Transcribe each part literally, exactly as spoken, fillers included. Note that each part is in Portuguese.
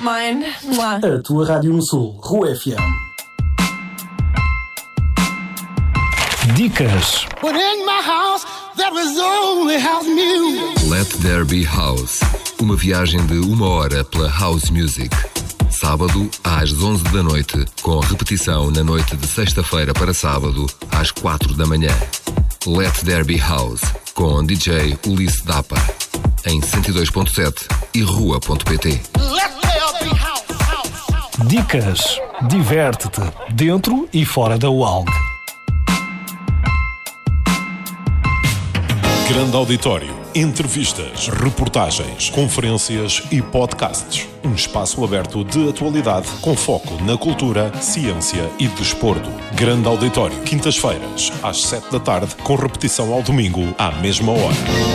mine. Mwah. A tua Rádio no Sul, Rua F M. Dicas. But in my house, there was only house music. Let There Be House. Uma viagem de uma hora pela House Music. Sábado às onze da noite, com repetição na noite de sexta-feira para sábado às quatro da manhã. Let There Be House, com D J Ulisses Dapa, em cento e dois ponto sete e rua ponto pt. Dicas. Diverte-te, dentro e fora da U A L G. Grande auditório, entrevistas, reportagens, conferências e podcasts. Um espaço aberto de atualidade com foco na cultura, ciência e desporto. Grande auditório, quintas-feiras, às sete da tarde, com repetição ao domingo, à mesma hora.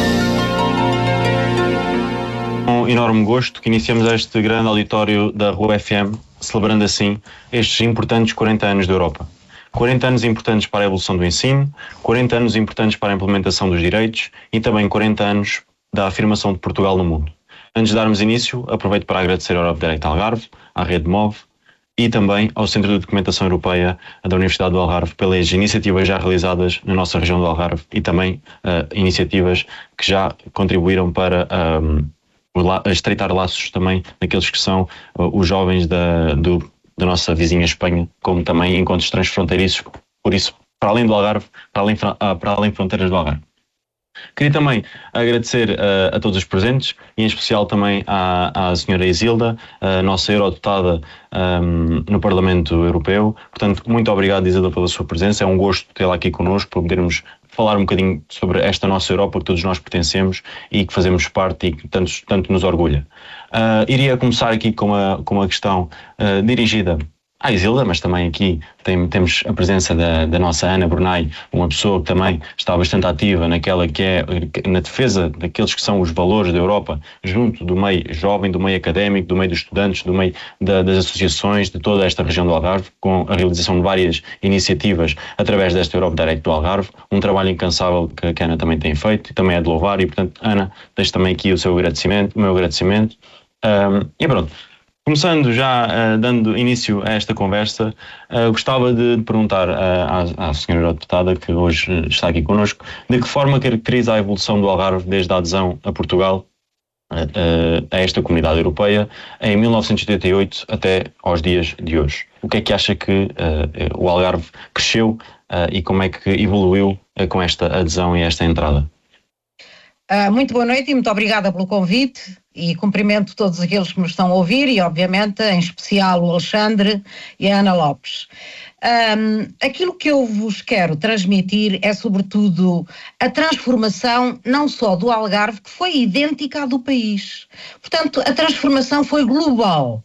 Com um enorme gosto que iniciamos este grande auditório da Rua F M, celebrando assim estes importantes quarenta anos da Europa. quarenta anos importantes para a evolução do ensino, quarenta anos importantes para a implementação dos direitos e também quarenta anos da afirmação de Portugal no mundo. Antes de darmos início, aproveito para agradecer ao Europe Direct Algarve, à Rede MOVE e também ao Centro de Documentação Europeia da Universidade do Algarve pelas iniciativas já realizadas na nossa região do Algarve e também uh, iniciativas que já contribuíram para um, estreitar laços também naqueles que são uh, os jovens da, do da nossa vizinha Espanha, como também encontros transfronteiriços, por isso, para além do Algarve, para além, para além fronteiras do Algarve. Queria também agradecer uh, a todos os presentes, e em especial também à, à senhora Isilda, a nossa eurodeputada um, no Parlamento Europeu. Portanto, muito obrigado, Isilda, pela sua presença. É um gosto tê-la aqui connosco, para podermos falar um bocadinho sobre esta nossa Europa que todos nós pertencemos e que fazemos parte e que tanto, tanto nos orgulha. Uh, iria começar aqui com uma, com uma questão uh, dirigida à Isilda, mas também aqui tem, temos a presença da, da nossa Ana Brunai, uma pessoa que também está bastante ativa naquela que é, na defesa daqueles que são os valores da Europa, junto do meio jovem, do meio académico, do meio dos estudantes, do meio da, das associações de toda esta região do Algarve, com a realização de várias iniciativas através desta Europe Direct do Algarve, um trabalho incansável que, que a Ana também tem feito e também é de louvar, e portanto, Ana, deixo também aqui o seu agradecimento, o meu agradecimento. Um, e pronto. Começando já uh, dando início a esta conversa, uh, gostava de, de perguntar uh, à, à senhora deputada, que hoje está aqui connosco, de que forma caracteriza a evolução do Algarve desde a adesão a Portugal uh, uh, a esta comunidade europeia em mil novecentos e oitenta e oito até aos dias de hoje. O que é que acha que uh, o Algarve cresceu uh, e como é que evoluiu uh, com esta adesão e esta entrada? Uh, muito boa noite e muito obrigada pelo convite, e cumprimento todos aqueles que nos estão a ouvir e, obviamente, em especial o Alexandre e a Ana Lopes. Um, aquilo que eu vos quero transmitir é, sobretudo, a transformação não só do Algarve, que foi idêntica à do país. Portanto, a transformação foi global.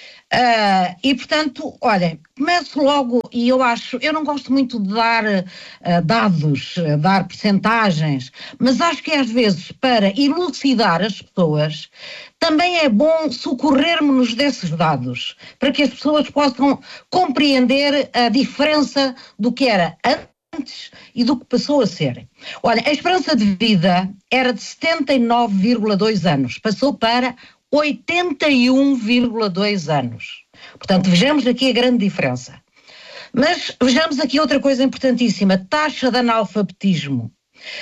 Uh, e, portanto, olhem, começo logo, e eu acho, eu não gosto muito de dar uh, dados, uh, dar percentagens, mas acho que às vezes, para elucidar as pessoas, também é bom socorrermos-nos desses dados, para que as pessoas possam compreender a diferença do que era antes e do que passou a ser. Olha, a esperança de vida era de setenta e nove vírgula dois anos, passou para oitenta e um vírgula dois anos. Portanto, vejamos aqui a grande diferença. Mas vejamos aqui outra coisa importantíssima, taxa de analfabetismo.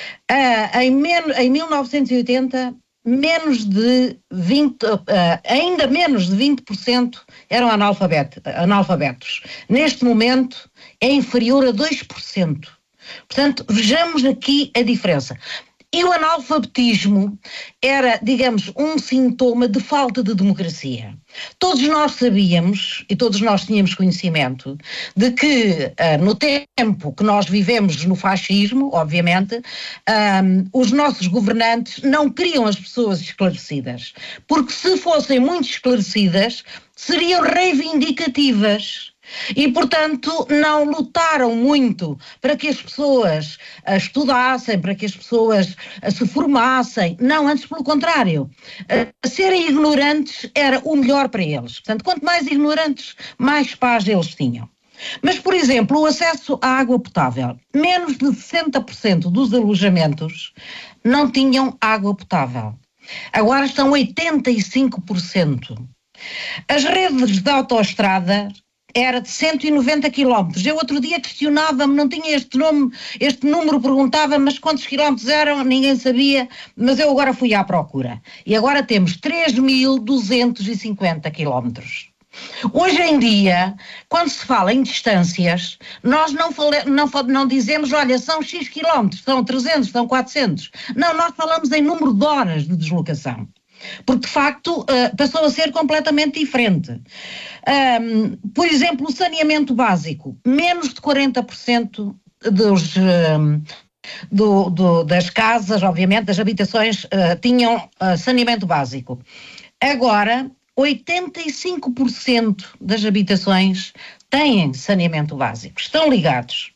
Ah, em, men- em mil novecentos e oitenta, menos de vinte, ah, ainda menos de vinte por cento eram analfabet- analfabetos. Neste momento é inferior a dois por cento. Portanto, vejamos aqui a diferença. E o analfabetismo era, digamos, um sintoma de falta de democracia. Todos nós sabíamos, e todos nós tínhamos conhecimento, de que uh, no tempo que nós vivemos no fascismo, obviamente, um, os nossos governantes não queriam as pessoas esclarecidas, porque se fossem muito esclarecidas, seriam reivindicativas. E, portanto, não lutaram muito para que as pessoas uh, estudassem, para que as pessoas uh, se formassem. Não, antes pelo contrário. Uh, serem ignorantes era o melhor para eles. Portanto, quanto mais ignorantes, mais paz eles tinham. Mas, por exemplo, o acesso à água potável. Menos de sessenta por cento dos alojamentos não tinham água potável. Agora estão oitenta e cinco por cento. As redes de autoestrada era de cento e noventa quilómetros. Eu outro dia questionava-me, não tinha este nome, este número, perguntava, mas quantos quilómetros eram, ninguém sabia, mas eu agora fui à procura. E agora temos três mil duzentos e cinquenta quilómetros. Hoje em dia, quando se fala em distâncias, nós não, fale, não, não dizemos, olha, são X quilómetros, são trezentos, são quatrocentos. Não, nós falamos em número de horas de deslocação. Porque, de facto, uh, passou a ser completamente diferente. Um, por exemplo, o saneamento básico. Menos de quarenta por cento dos, uh, do, do, das casas, obviamente, das habitações, uh, tinham uh, saneamento básico. Agora, oitenta e cinco por cento das habitações têm saneamento básico. Estão ligados.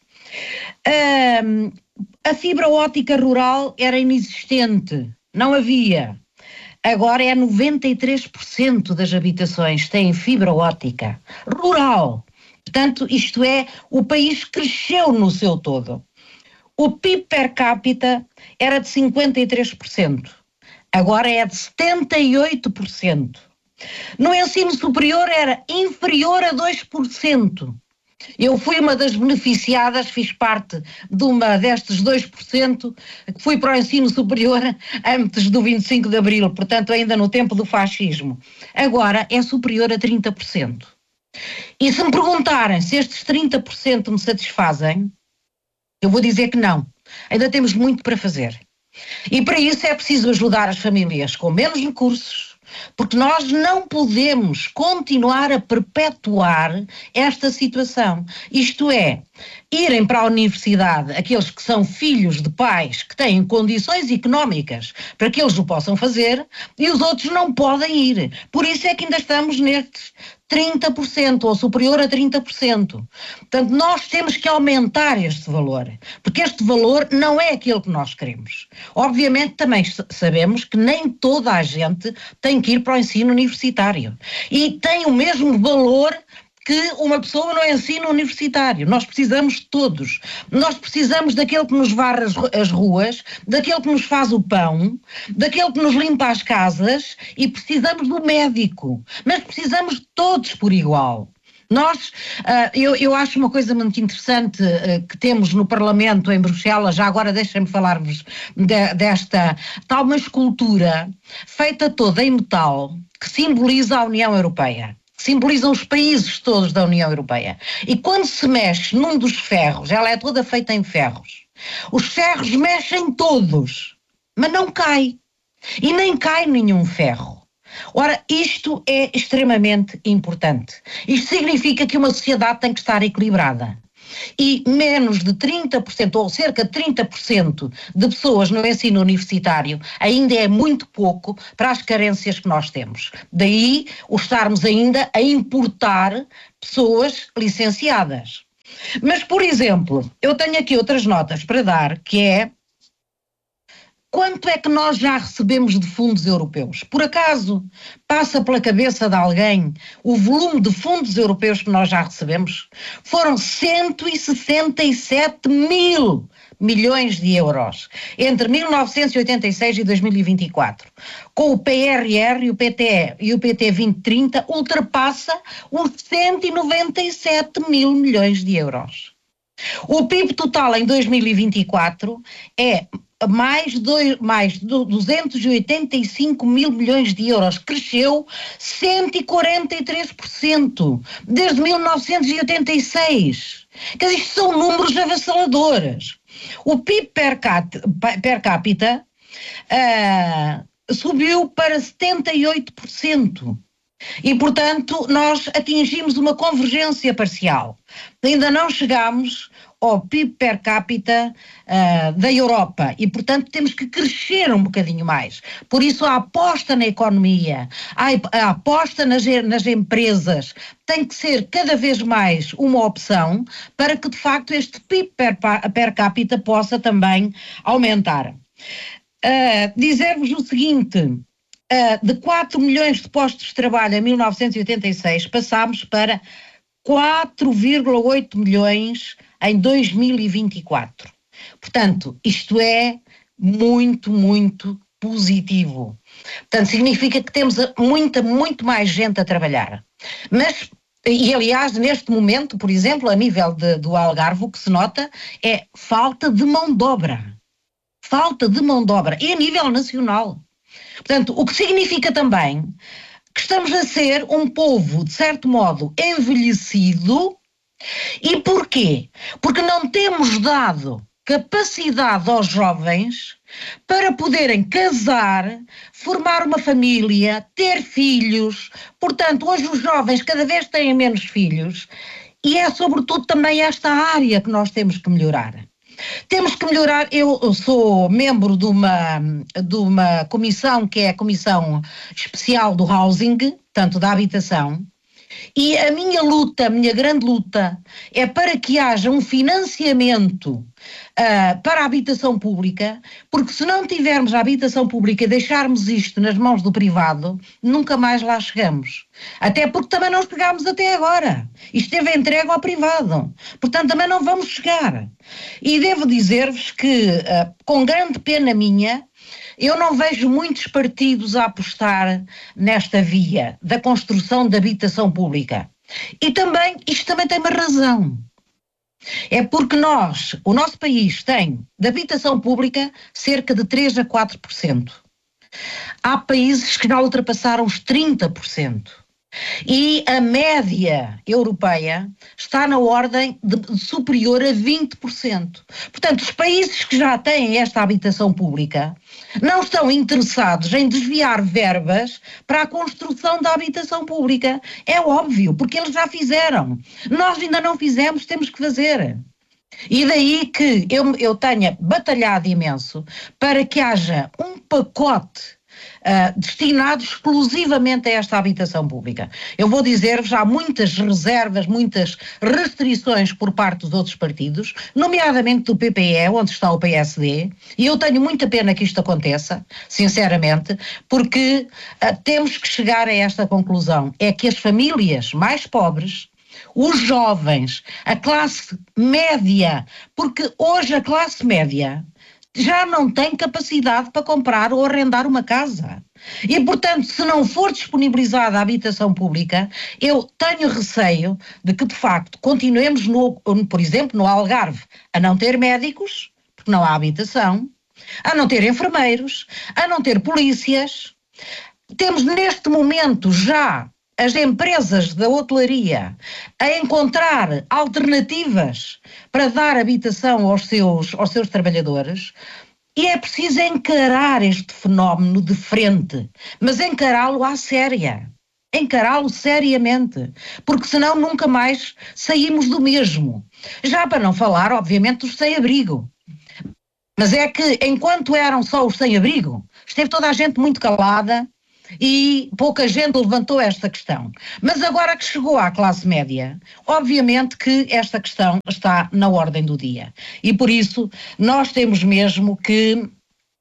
Um, a fibra óptica rural era inexistente. Não havia. Agora é noventa e três por cento das habitações têm fibra óptica rural. Portanto, isto é, o país cresceu no seu todo. O P I B per capita era de cinquenta e três por cento. Agora é de setenta e oito por cento. No ensino superior era inferior a dois por cento. Eu fui uma das beneficiadas, fiz parte de uma destes dois por cento, que fui para o ensino superior antes do vinte e cinco de abril, portanto ainda no tempo do fascismo. Agora é superior a trinta por cento. E se me perguntarem se estes trinta por cento me satisfazem, eu vou dizer que não. Ainda temos muito para fazer. E para isso é preciso ajudar as famílias com menos recursos, porque nós não podemos continuar a perpetuar esta situação. Isto é, irem para a universidade aqueles que são filhos de pais que têm condições económicas para que eles o possam fazer e os outros não podem ir. Por isso é que ainda estamos nestes trinta por cento ou superior a trinta por cento. Portanto, nós temos que aumentar este valor, porque este valor não é aquele que nós queremos. Obviamente também sabemos que nem toda a gente tem que ir para o ensino universitário e tem o mesmo valor que uma pessoa no ensino universitário. Nós precisamos de todos. Nós precisamos daquele que nos varre as, as ruas, daquele que nos faz o pão, daquele que nos limpa as casas e precisamos do médico. Mas precisamos de todos por igual. Nós, uh, eu, eu acho uma coisa muito interessante uh, que temos no Parlamento em Bruxelas, já agora deixem-me falar-vos de, desta tal uma escultura feita toda em metal que simboliza a União Europeia. Simbolizam os países todos da União Europeia. E quando se mexe num dos ferros, ela é toda feita em ferros, os ferros mexem todos, mas não cai. E nem cai nenhum ferro. Ora, isto é extremamente importante. Isto significa que uma sociedade tem que estar equilibrada. E menos de trinta por cento ou cerca de trinta por cento de pessoas no ensino universitário ainda é muito pouco para as carências que nós temos. Daí o estarmos ainda a importar pessoas licenciadas. Mas, por exemplo, eu tenho aqui outras notas para dar, que é quanto é que nós já recebemos de fundos europeus? Por acaso passa pela cabeça de alguém o volume de fundos europeus que nós já recebemos? Foram cento e sessenta e sete mil milhões de euros entre mil novecentos e oitenta e seis e dois mil e vinte e quatro. Com o P R R e o P T E e o P T vinte trinta ultrapassa os cento e noventa e sete mil milhões de euros. O P I B total em dois mil e vinte e quatro é mais, dois, mais duzentos e oitenta e cinco mil milhões de euros, cresceu cento e quarenta e três por cento desde mil novecentos e oitenta e seis. Quer dizer, isto são números avassaladores. O P I B per, cat, per capita uh, subiu para setenta e oito por cento. E, portanto, nós atingimos uma convergência parcial. Ainda não chegámos ao P I B per capita uh, da Europa e, portanto, temos que crescer um bocadinho mais. Por isso, a aposta na economia, a, a aposta nas, nas empresas tem que ser cada vez mais uma opção para que, de facto, este P I B per, per capita possa também aumentar. Uh, dizer-vos o seguinte... Uh, de quatro milhões de postos de trabalho em mil novecentos e oitenta e seis passámos para quatro vírgula oito milhões em dois mil e vinte e quatro. Portanto, isto é muito, muito positivo. Portanto, significa que temos muita, muito mais gente a trabalhar. Mas, e aliás, neste momento, por exemplo, a nível de, do Algarve, o que se nota é falta de mão de obra. Falta de mão de obra. E a nível nacional. Portanto, o que significa também que estamos a ser um povo, de certo modo, envelhecido. E porquê? Porque não temos dado capacidade aos jovens para poderem casar, formar uma família, ter filhos. Portanto, hoje os jovens cada vez têm menos filhos e é sobretudo também esta área que nós temos que melhorar. Temos que melhorar, eu sou membro de uma, de uma comissão que é a Comissão Especial do Housing, portanto da habitação, e a minha luta, a minha grande luta é para que haja um financiamento uh, para a habitação pública, porque se não tivermos a habitação pública e deixarmos isto nas mãos do privado, nunca mais lá chegamos. Até porque também não chegámos até agora. Isto esteve entregue ao privado. Portanto, também não vamos chegar. E devo dizer-vos que, uh, com grande pena minha, eu não vejo muitos partidos a apostar nesta via da construção de habitação pública. E também, isto também tem uma razão. É porque nós, o nosso país tem de habitação pública cerca de três a quatro por cento. Há países que já ultrapassaram os trinta por cento. E a média europeia está na ordem de, de superior a vinte por cento. Portanto, os países que já têm esta habitação pública não estão interessados em desviar verbas para a construção da habitação pública. É óbvio, porque eles já fizeram. Nós ainda não fizemos, temos que fazer. E daí que eu, eu tenha batalhado imenso para que haja um pacote Uh, destinado exclusivamente a esta habitação pública. Eu vou dizer-vos, há muitas reservas, muitas restrições por parte dos outros partidos, nomeadamente do P P E, onde está o P S D, e eu tenho muita pena que isto aconteça, sinceramente, porque uh, temos que chegar a esta conclusão, é que as famílias mais pobres, os jovens, a classe média, porque hoje a classe média já não tem capacidade para comprar ou arrendar uma casa. E, portanto, se não for disponibilizada a habitação pública, eu tenho receio de que, de facto, continuemos, no, por exemplo, no Algarve, a não ter médicos, porque não há habitação, a não ter enfermeiros, a não ter polícias. Temos, neste momento, já as empresas da hotelaria a encontrar alternativas para dar habitação aos seus, aos seus trabalhadores, e é preciso encarar este fenómeno de frente, mas encará-lo à séria, encará-lo seriamente, porque senão nunca mais saímos do mesmo. Já para não falar, obviamente, dos sem-abrigo. Mas é que, enquanto eram só os sem-abrigo, esteve toda a gente muito calada, e pouca gente levantou esta questão. Mas agora que chegou à classe média, obviamente que esta questão está na ordem do dia. E por isso nós temos mesmo que uh,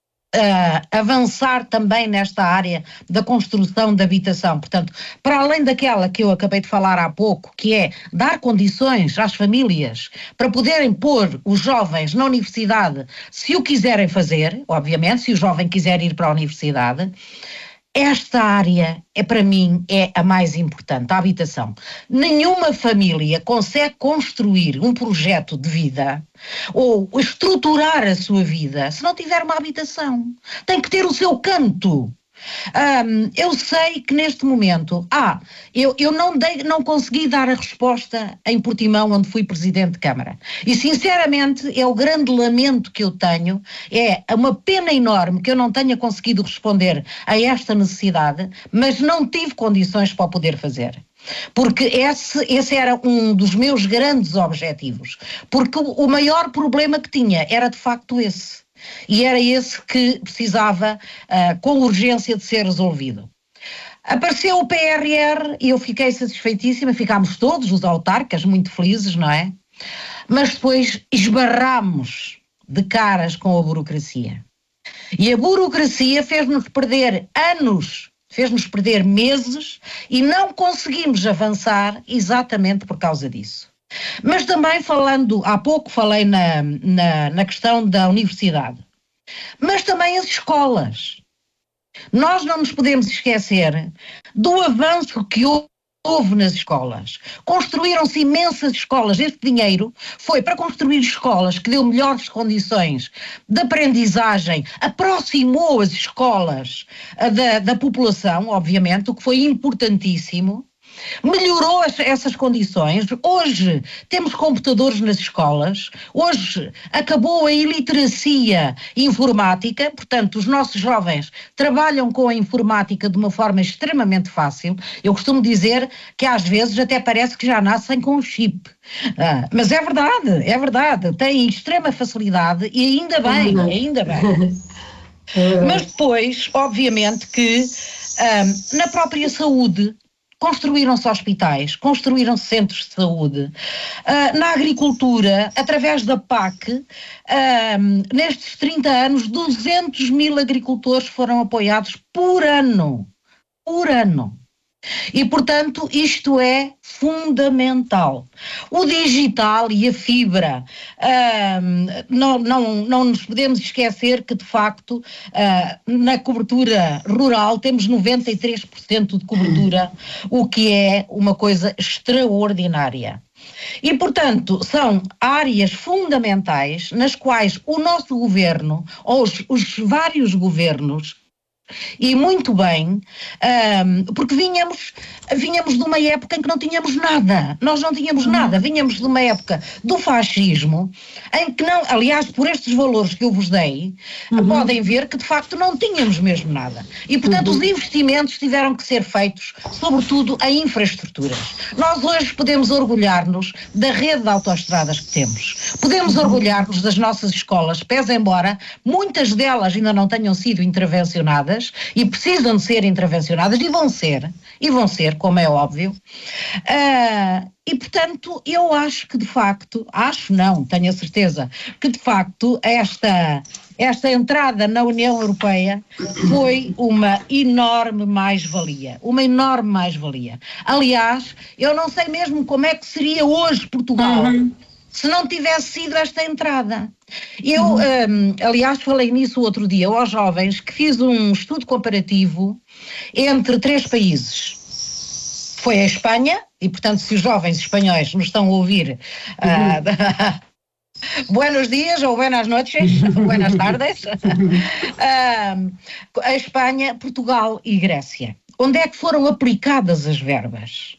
avançar também nesta área da construção de habitação. Portanto, para além daquela que eu acabei de falar há pouco, que é dar condições às famílias para poderem pôr os jovens na universidade, se o quiserem fazer, obviamente, se o jovem quiser ir para a universidade. Esta área, é, para mim, é a mais importante, a habitação. Nenhuma família consegue construir um projeto de vida ou estruturar a sua vida se não tiver uma habitação. Tem que ter o seu canto. Um, eu sei que neste momento, ah, eu, eu não, dei, não consegui dar a resposta em Portimão, onde fui Presidente de Câmara. E sinceramente é o grande lamento que eu tenho, é uma pena enorme que eu não tenha conseguido responder a esta necessidade, mas não tive condições para o poder fazer. Porque esse, esse era um dos meus grandes objetivos. Porque o, o maior problema que tinha era de facto esse. E era esse que precisava uh, com urgência de ser resolvido. Apareceu o P R R e eu fiquei satisfeitíssima, ficámos todos os autarcas muito felizes, não é? Mas depois esbarramos de caras com a burocracia. E a burocracia fez-nos perder anos, fez-nos perder meses e não conseguimos avançar exatamente por causa disso. Mas também falando, há pouco falei na, na, na questão da universidade, mas também as escolas. Nós não nos podemos esquecer do avanço que houve houve nas escolas. Construíram-se imensas escolas. Este dinheiro foi para construir escolas que deu melhores condições de aprendizagem, aproximou as escolas da, da população, obviamente, o que foi importantíssimo. Melhorou as, essas condições. Hoje temos computadores nas escolas, hoje acabou a iliteracia informática, portanto os nossos jovens trabalham com a informática de uma forma extremamente fácil. Eu costumo dizer que às vezes até parece que já nascem com um chip. Ah, mas é verdade, é verdade, têm extrema facilidade e ainda bem, ainda bem. Mas depois, obviamente que ah, na própria saúde, construíram-se hospitais, construíram-se centros de saúde. Uh, na agricultura, através da P A C, uh, nestes trinta anos, duzentos mil agricultores foram apoiados por ano. Por ano. E, portanto, isto é fundamental. O digital e a fibra, uh, não, não, não nos podemos esquecer que, de facto, uh, na cobertura rural temos noventa e três por cento de cobertura, o que é uma coisa extraordinária. E, portanto, são áreas fundamentais nas quais o nosso governo, ou os, os vários governos, e muito bem, um, porque vinhamos, vinhamos de uma época em que não tínhamos nada, nós não tínhamos nada, vinhamos de uma época do fascismo, em que não, aliás, por estes valores que eu vos dei, uhum. podem ver que de facto não tínhamos mesmo nada. E portanto uhum. os investimentos tiveram que ser feitos, sobretudo em infraestruturas. Nós hoje podemos orgulhar-nos da rede de autoestradas que temos, podemos uhum. orgulhar-nos das nossas escolas, pese embora muitas delas ainda não tenham sido intervencionadas, e precisam de ser intervencionadas, e vão ser, e vão ser, como é óbvio. Uh, e, portanto, eu acho que, de facto, acho não, tenho a certeza, que, de facto, esta, esta entrada na União Europeia foi uma enorme mais-valia, uma enorme mais-valia. Aliás, eu não sei mesmo como é que seria hoje Portugal, uhum. se não tivesse sido esta entrada. Eu, uhum. um, aliás, falei nisso outro dia aos jovens, que fiz um estudo comparativo entre três países. Foi a Espanha, e portanto se os jovens espanhóis nos estão a ouvir, uhum. uh, buenos dias ou buenas noches, buenas tardes, uh, a Espanha, Portugal e Grécia. Onde é que foram aplicadas as verbas?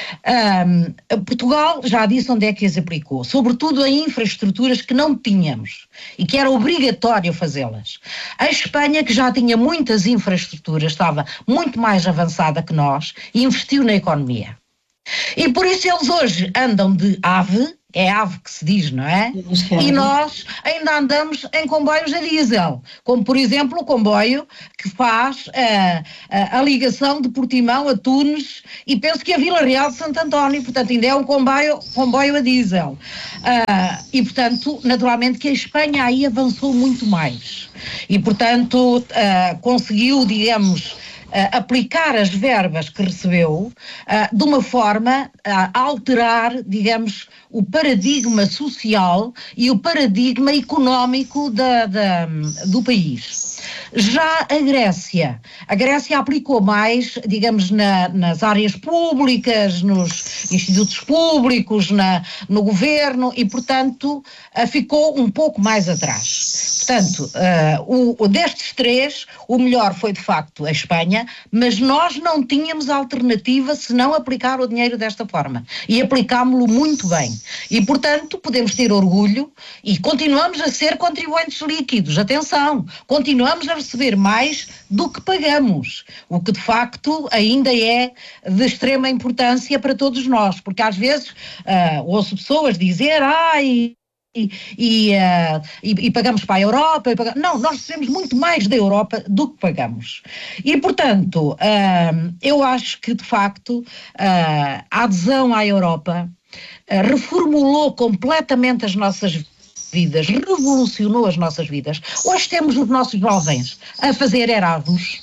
Um, Portugal já disse onde é que as aplicou, sobretudo em infraestruturas que não tínhamos e que era obrigatório fazê-las. A Espanha, que já tinha muitas infraestruturas, estava muito mais avançada que nós e investiu na economia. E por isso eles hoje andam de ave, é ave que se diz, não é? E nós ainda andamos em comboios a diesel, como por exemplo o comboio que faz uh, a, a ligação de Portimão a Tunes e penso que a Vila Real de Santo António, portanto ainda é um comboio, comboio a diesel. Uh, e portanto, naturalmente que a Espanha aí avançou muito mais e portanto uh, conseguiu, digamos, Uh, aplicar as verbas que recebeu uh, de uma forma a alterar, digamos, o paradigma social e o paradigma económico da, da, do país. Já a Grécia, a Grécia aplicou mais, digamos, na, nas áreas públicas, nos institutos públicos, na, no governo e, portanto, uh, ficou um pouco mais atrás. Portanto, uh, o, o destes três, o melhor foi de facto a Espanha, mas nós não tínhamos alternativa senão aplicar o dinheiro desta forma. E aplicámo-lo muito bem. E, portanto, podemos ter orgulho e continuamos a ser contribuintes líquidos. Atenção, continuamos a receber mais do que pagamos, o que de facto ainda é de extrema importância para todos nós, porque às vezes uh, ouço pessoas dizer, ai... E, e, uh, e, e pagamos para a Europa, e pagamos... não, nós recebemos muito mais da Europa do que pagamos. E, portanto, uh, eu acho que, de facto, uh, a adesão à Europa uh, reformulou completamente as nossas vidas, revolucionou as nossas vidas. Hoje temos os nossos jovens a fazer Erasmus.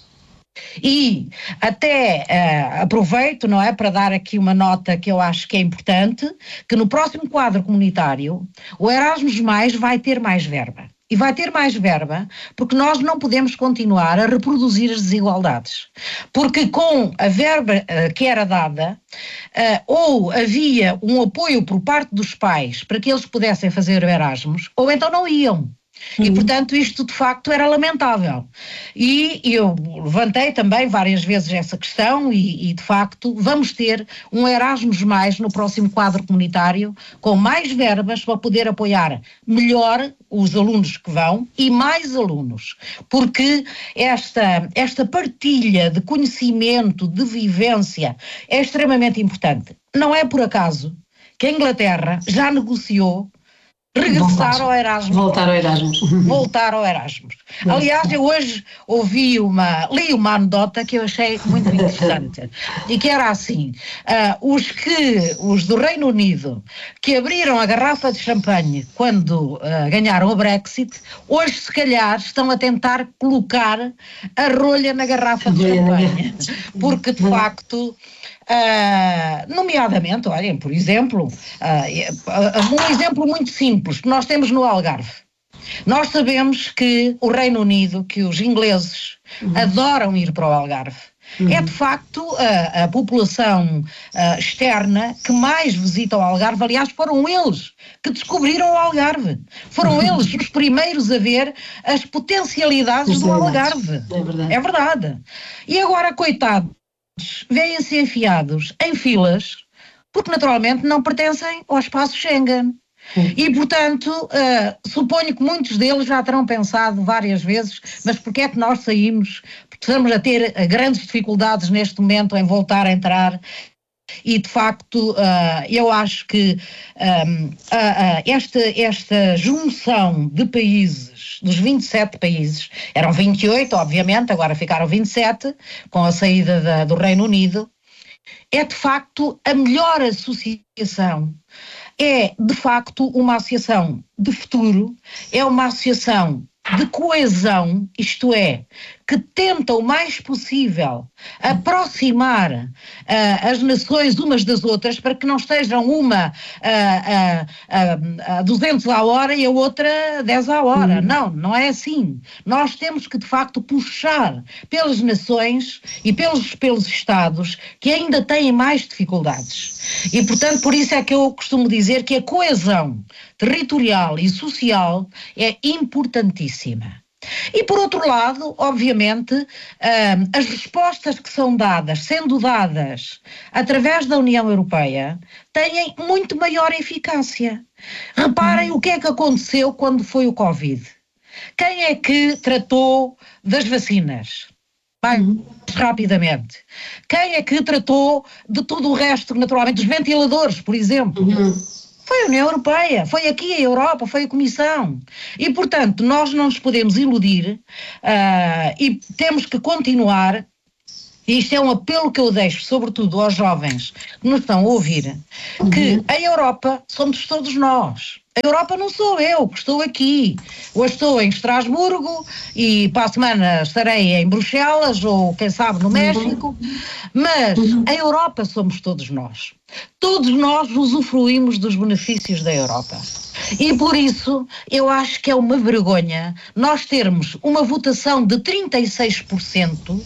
E até uh, aproveito, não é, para dar aqui uma nota que eu acho que é importante, que no próximo quadro comunitário o Erasmus Mais vai ter mais verba. e vai ter mais verba, porque nós não podemos continuar a reproduzir as desigualdades. Porque com a verba uh, que era dada, uh, ou havia um apoio por parte dos pais para que eles pudessem fazer o Erasmus, ou então não iam. E, portanto, isto de facto era lamentável. E eu levantei também várias vezes essa questão e, e de facto, vamos ter um Erasmus mais no próximo quadro comunitário, com mais verbas para poder apoiar melhor os alunos que vão e mais alunos. Porque esta, esta partilha de conhecimento, de vivência, é extremamente importante. Não é por acaso que a Inglaterra já negociou regressar ao Erasmus. Voltar ao Erasmus. Voltar ao Erasmus. Aliás, eu hoje ouvi uma, li uma anedota que eu achei muito interessante e que era assim, uh, os que, os do Reino Unido, que abriram a garrafa de champanhe quando uh, ganharam o Brexit, hoje se calhar estão a tentar colocar a rolha na garrafa de champanhe, porque de facto... Uh, nomeadamente, olhem, por exemplo, uh, uh, um exemplo muito simples que nós temos no Algarve. Nós sabemos que o Reino Unido, que os ingleses uhum. adoram ir para o Algarve. Uhum. É de facto a, a população uh, externa que mais visita o Algarve. Aliás, foram eles que descobriram o Algarve. Foram uhum. eles os primeiros a ver as potencialidades do Algarve. É verdade. É verdade. E agora, coitado, vêm-se enfiados em filas porque naturalmente não pertencem ao espaço Schengen. Sim. E portanto uh, suponho que muitos deles já terão pensado várias vezes, mas porque é que nós saímos, porque estamos a ter uh, grandes dificuldades neste momento em voltar a entrar. E de facto uh, eu acho que um, uh, uh, esta, esta junção de países, dos vinte e sete países, eram vinte e oito obviamente, agora ficaram vinte e sete com a saída da, do Reino Unido, é de facto a melhor associação, é de facto uma associação de futuro, é uma associação de coesão, isto é, que tenta o mais possível aproximar uh, as nações umas das outras para que não estejam uma a uh, uh, uh, uh, duzentos à hora e a outra dez à hora. Uhum. Não, não é assim. Nós temos que de facto puxar pelas nações e pelos, pelos Estados que ainda têm mais dificuldades. E portanto por isso é que eu costumo dizer que a coesão territorial e social é importantíssima. E por outro lado, obviamente, um, as respostas que são dadas, sendo dadas através da União Europeia, têm muito maior eficácia. Reparem o que é que aconteceu quando foi o Covid. Quem é que tratou das vacinas? Mais uhum. rapidamente. Quem é que tratou de tudo o resto, naturalmente, dos ventiladores, por exemplo? Uhum. Foi a União Europeia, foi aqui a Europa, foi a Comissão. E, portanto, nós não nos podemos iludir uh, e temos que continuar, e isto é um apelo que eu deixo, sobretudo aos jovens que nos estão a ouvir, uhum. que a Europa somos todos nós. A Europa não sou eu, que estou aqui. Hoje estou em Estrasburgo e para a semana estarei em Bruxelas ou, quem sabe, no México. Mas a Europa somos todos nós. Todos nós usufruímos dos benefícios da Europa. E por isso eu acho que é uma vergonha nós termos uma votação de trinta e seis por cento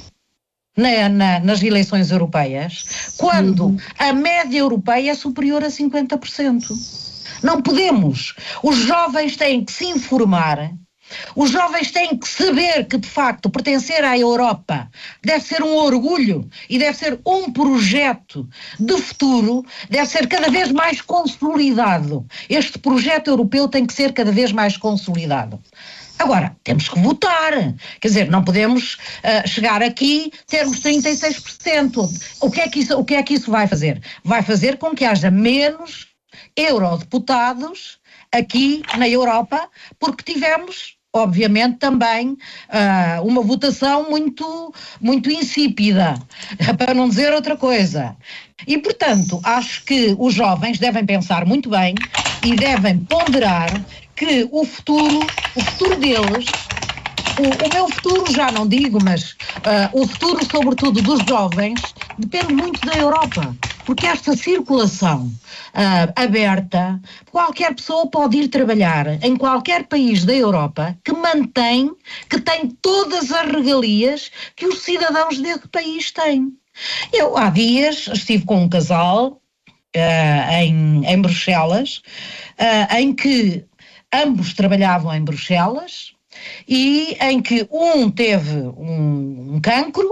Na, na, nas eleições europeias, quando uhum. a média europeia é superior a cinquenta por cento. Não podemos. Os jovens têm que se informar, os jovens têm que saber que, de facto, pertencer à Europa deve ser um orgulho e deve ser um projeto de futuro, deve ser cada vez mais consolidado. Este projeto europeu tem que ser cada vez mais consolidado. Agora, temos que votar, quer dizer, não podemos uh, chegar aqui termos trinta e seis por cento. O que é que isso, o que é que isso vai fazer? Vai fazer com que haja menos eurodeputados aqui na Europa, porque tivemos, obviamente, também uh, uma votação muito, muito insípida, para não dizer outra coisa. E, portanto, acho que os jovens devem pensar muito bem e devem ponderar que o futuro, o futuro deles, o, o meu futuro já não digo, mas uh, o futuro sobretudo dos jovens depende muito da Europa. porque esta circulação uh, aberta, qualquer pessoa pode ir trabalhar em qualquer país da Europa que mantém, que tem todas as regalias que os cidadãos desse país têm. Eu, há dias, estive com um casal uh, em, em Bruxelas, uh, em que ambos trabalhavam em Bruxelas e em que um teve um, um cancro,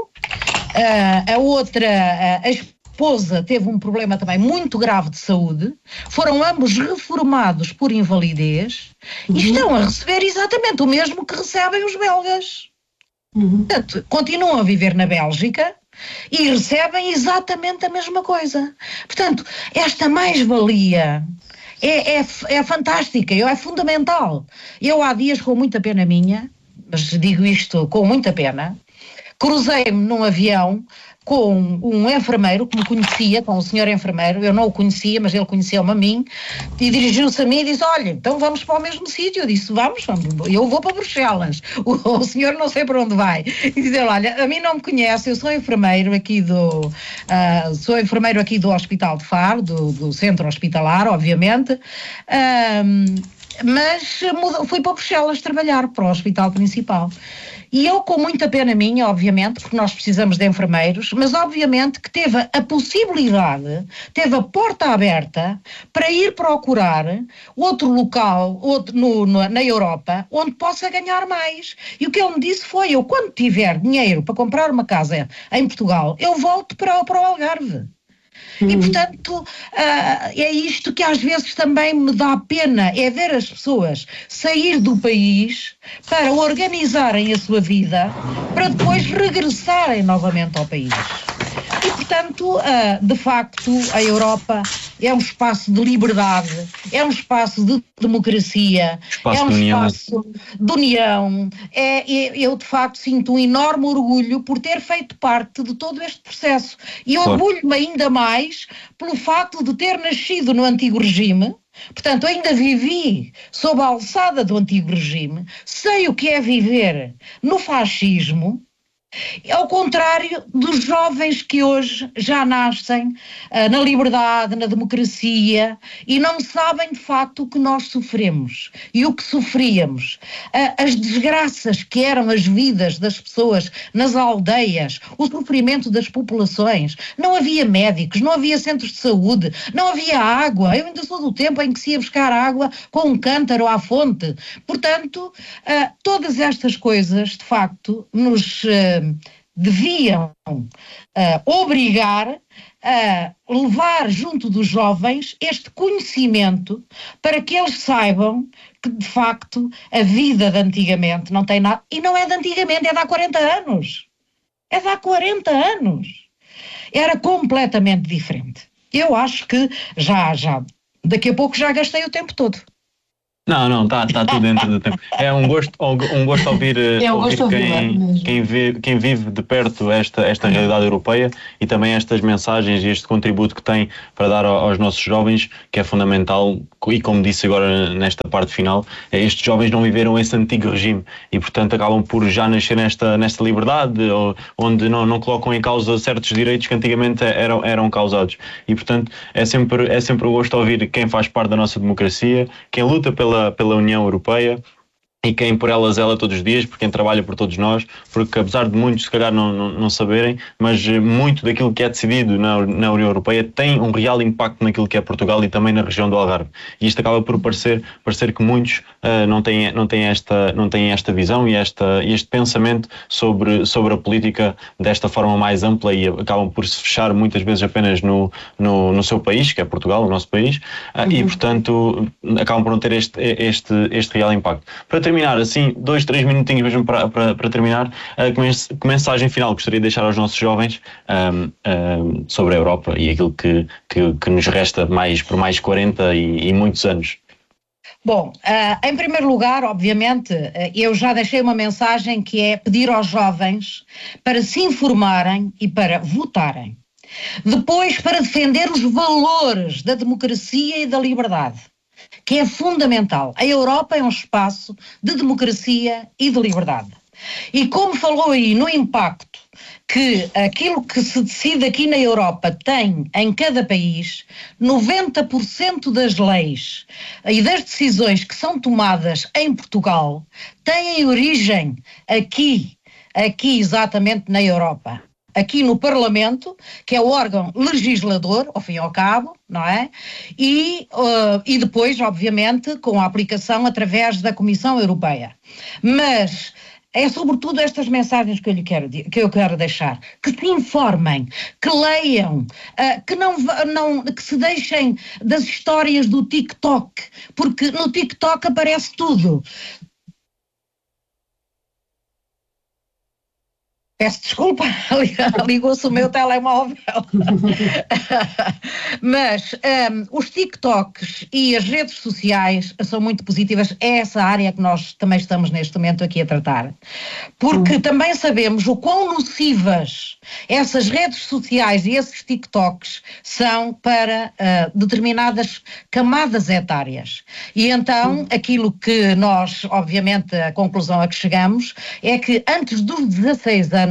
uh, a outra, uh, a esposa teve um problema também muito grave de saúde, foram ambos reformados por invalidez uhum. e estão a receber exatamente o mesmo que recebem os belgas. Uhum. Portanto, continuam a viver na Bélgica e recebem exatamente a mesma coisa. Portanto, esta mais-valia É, é, é fantástica, é fundamental. Eu há dias, com muita pena minha, mas digo isto com muita pena, cruzei-me num avião com um enfermeiro que me conhecia, com um senhor enfermeiro, eu não o conhecia, mas ele conheceu-me a mim, e dirigiu-se a mim e disse, olha, então vamos para o mesmo sítio. Eu disse, vamos, vamos, eu vou para Bruxelas, o, o senhor não sei para onde vai. E diz ele, olha, a mim não me conhece, eu sou enfermeiro aqui do, uh, sou enfermeiro aqui do Hospital de Faro, do, do centro hospitalar, obviamente, uh, mas fui para Bruxelas trabalhar, para o hospital principal. E eu, com muita pena minha, obviamente, porque nós precisamos de enfermeiros, mas obviamente que teve a possibilidade, teve a porta aberta para ir procurar outro local outro, no, no, na Europa onde possa ganhar mais. E o que ele me disse foi, eu quando tiver dinheiro para comprar uma casa em Portugal, eu volto para, para o Algarve. Hum. E, portanto, uh, é isto que às vezes também me dá pena, é ver as pessoas sair do país para organizarem a sua vida, para depois regressarem novamente ao país. E, portanto, uh, de facto, a Europa é um espaço de liberdade, é um espaço de democracia, espaço é um de união. espaço de união. É, é, eu, de facto, sinto um enorme orgulho por ter feito parte de todo este processo. E Claro. orgulho-me ainda mais pelo facto de ter nascido no antigo regime. Portanto, ainda vivi sob a alçada do antigo regime, sei o que é viver no fascismo, ao contrário dos jovens que hoje já nascem uh, na liberdade, na democracia e não sabem de facto o que nós sofremos e o que sofríamos. Uh, as desgraças que eram as vidas das pessoas nas aldeias, o sofrimento das populações. Não havia médicos, não havia centros de saúde, não havia água. Eu ainda sou do tempo em que se ia buscar água com um cântaro à fonte. Portanto, uh, todas estas coisas de facto nos... Uh, deviam uh, obrigar a levar junto dos jovens este conhecimento para que eles saibam que, de facto, a vida de antigamente não tem nada... E não é de antigamente, é de há quarenta anos. É de há quarenta anos. Era completamente diferente. Eu acho que já, já, daqui a pouco já gastei o tempo todo. Não, não, está tá tudo dentro do tempo. É um gosto, um gosto ouvir, é um ouvir gosto quem, quem, vive, quem vive de perto esta, esta realidade europeia e também estas mensagens e este contributo que tem para dar aos nossos jovens, que é fundamental, e como disse agora nesta parte final, estes jovens não viveram esse antigo regime e, portanto, acabam por já nascer nesta, nesta liberdade, onde não, não colocam em causa certos direitos que antigamente eram, eram causados. E, portanto, é sempre, é sempre um gosto ouvir quem faz parte da nossa democracia, quem luta pela pela União Europeia e quem por ela zela todos os dias, por quem trabalha por todos nós, porque apesar de muitos se calhar não, não, não saberem, mas muito daquilo que é decidido na, na União Europeia tem um real impacto naquilo que é Portugal e também na região do Algarve. E isto acaba por parecer, parecer que muitos uh, não, têm, não, têm esta, não têm esta visão e esta, este pensamento sobre, sobre a política desta forma mais ampla e acabam por se fechar muitas vezes apenas no, no, no seu país, que é Portugal, o nosso país, uh, uhum. e portanto acabam por não ter este, este, este real impacto. Para terminar, assim, dois, três minutinhos mesmo para, para, para terminar, uh, que mensagem final gostaria de deixar aos nossos jovens um, um, sobre a Europa e aquilo que, que, que nos resta mais, por mais quarenta e, e muitos anos? Bom, uh, em primeiro lugar, obviamente, uh, eu já deixei uma mensagem que é pedir aos jovens para se informarem e para votarem. Depois, para defender os valores da democracia e da liberdade, que é fundamental. A Europa é um espaço de democracia e de liberdade. E como falou aí no impacto que aquilo que se decide aqui na Europa tem em cada país, noventa por cento das leis e das decisões que são tomadas em Portugal têm origem aqui, aqui exatamente na Europa. Aqui no Parlamento, que é o órgão legislador, ao fim e ao cabo, não é? E, uh, e depois, obviamente, com a aplicação através da Comissão Europeia. Mas é sobretudo estas mensagens que eu, lhe quero, que eu quero deixar. Que se informem, que leiam, uh, que, não, não, que se deixem das histórias do TikTok, porque no TikTok aparece tudo. Peço desculpa, ligou-se o meu telemóvel. Mas um, os TikToks e as redes sociais são muito positivas. É essa área que nós também estamos neste momento aqui a tratar. Porque também sabemos o quão nocivas essas redes sociais e esses TikToks são para uh, determinadas camadas etárias. E então, aquilo que nós, obviamente, a conclusão a que chegamos é que antes dos dezasseis anos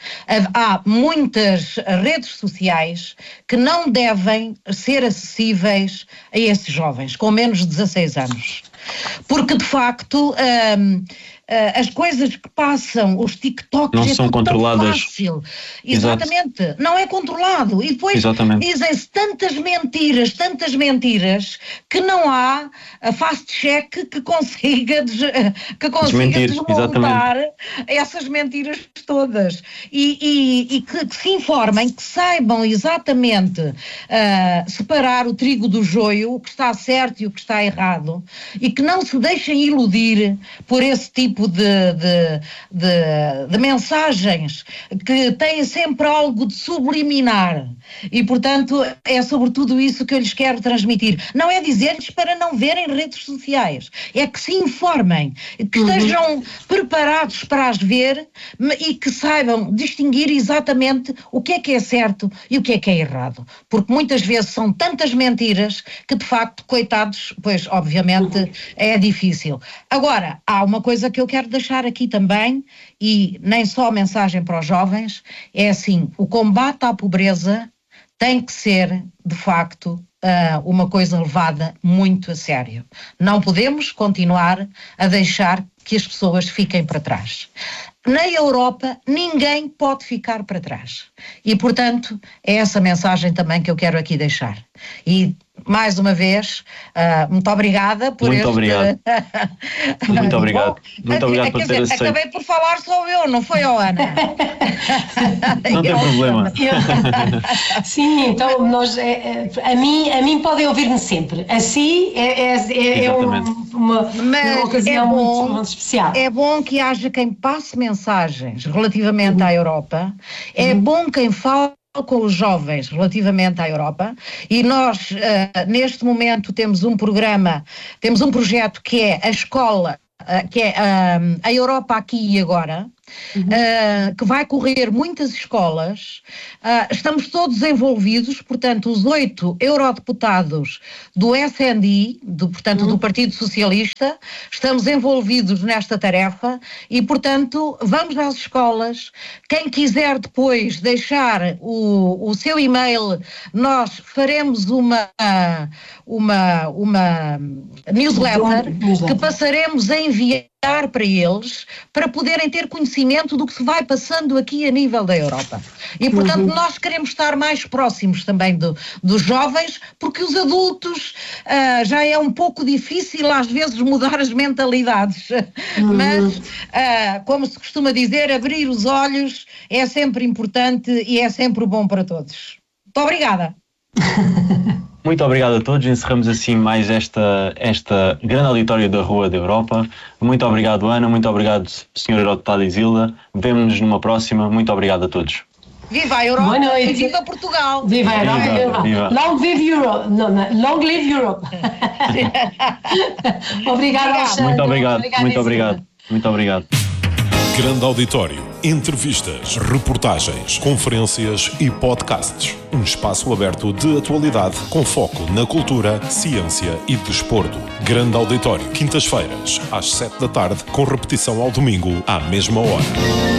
há muitas redes sociais que não devem ser acessíveis a esses jovens com menos de dezasseis anos. Porque, de facto, um, Uh, as coisas que passam, os TikToks, não é são controladas. Fácil. Exatamente, Exato. Não é controlado. E depois dizem-se tantas mentiras, tantas mentiras, que não há a fast-check que consiga, des, que consiga desmontar exatamente. Essas mentiras todas. E, e, e que, que se informem, que saibam exatamente uh, separar o trigo do joio, o que está certo e o que está errado, e que não se deixem iludir por esse tipo De, de, de, de mensagens que têm sempre algo de subliminar e, portanto, é sobretudo isso que eu lhes quero transmitir. Não é dizer-lhes para não verem redes sociais, é que se informem, que uhum. estejam preparados para as ver e que saibam distinguir exatamente o que é que é certo e o que é que é errado, porque muitas vezes são tantas mentiras que, de facto, coitados, pois, obviamente, uhum. é difícil. Agora, há uma coisa que eu quero deixar aqui também, e nem só mensagem para os jovens, é assim, o combate à pobreza tem que ser, de facto, uh, uma coisa levada muito a sério. Não podemos continuar a deixar que as pessoas fiquem para trás. Na Europa, ninguém pode ficar para trás. E, portanto, é essa mensagem também que eu quero aqui deixar. E, mais uma vez, uh, muito obrigada por muito este... Obrigado. muito obrigado. Muito obrigado por ter aceito. Acabei por falar só eu, não foi, oh, Ana? Não tem problema. Eu... Sim, então, nós, é, é, a, mim, a mim podem ouvir-me sempre. Assim, é, é, é um, uma, uma ocasião é bom, muito, muito especial. É bom que haja quem passe mensagens relativamente uhum. à Europa. É uhum. bom quem fala com os jovens relativamente à Europa, e nós uh, neste momento temos um programa, temos um projeto que é a escola, uh, que é uh, a Europa aqui e agora, uhum. uh, que vai correr muitas escolas. Uh, estamos todos envolvidos, portanto, os oito eurodeputados do S N D, do, portanto, uhum. do Partido Socialista, estamos envolvidos nesta tarefa e, portanto, vamos às escolas. Quem quiser depois deixar o, o seu e-mail, nós faremos uma, uma, uma newsletter que passaremos a enviar para eles, para poderem ter conhecimento do que se vai passando aqui a nível da Europa. E, portanto, uhum. nós queremos estar mais próximos também do, dos jovens, porque os adultos uh, já é um pouco difícil às vezes mudar as mentalidades. Uhum. Mas, uh, como se costuma dizer, abrir os olhos é sempre importante e é sempre bom para todos. Muito obrigada. Muito obrigado a todos. Encerramos assim mais esta, esta grande auditório da Rua da Europa. Muito obrigado, Ana. Muito obrigado, senhora Eurodeputada Isilda. Vemo-nos numa próxima. Muito obrigado a todos. Viva a Europa! Boa noite. E viva Portugal! Viva a Europa! Viva, viva. Long live Europe! No, no, long live Europe! Obrigado, Alexandre. Muito obrigado. Muito obrigado. Muito obrigado. Grande auditório. Entrevistas, reportagens, conferências e podcasts. Um espaço aberto de atualidade com foco na cultura, ciência e desporto. Grande Auditório, quintas-feiras, às sete da tarde, com repetição ao domingo, à mesma hora.